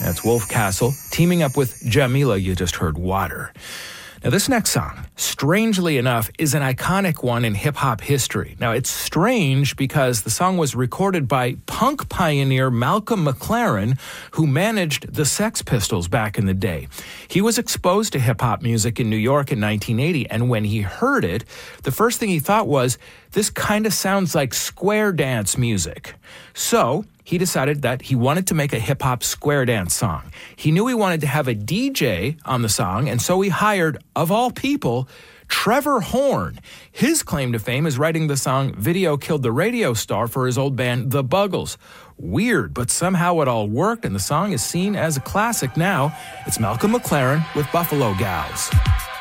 That's Wolf Castle, teaming up with Jamila, you just heard Water. Now, this next song, strangely enough, is an iconic one in hip-hop history. Now, it's strange because the song was recorded by punk pioneer Malcolm McLaren, who managed the Sex Pistols back in the day. He was exposed to hip-hop music in New York in 1980, and when he heard it, the first thing he thought was, this kind of sounds like square dance music. So he decided that he wanted to make a hip-hop square dance song. He knew he wanted to have a DJ on the song, and so he hired, of all people, Trevor Horn. His claim to fame is writing the song Video Killed the Radio Star for his old band, The Buggles. Weird, but somehow it all worked, and the song is seen as a classic now. It's Malcolm McLaren with Buffalo Gals.